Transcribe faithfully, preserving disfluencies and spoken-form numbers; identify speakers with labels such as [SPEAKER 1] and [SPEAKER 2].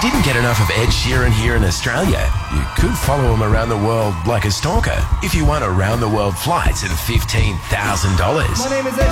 [SPEAKER 1] didn't get enough of Ed Sheeran here in Australia, you could follow him around the world like a stalker if you won around the world flights and fifteen thousand dollars.
[SPEAKER 2] My name is Ed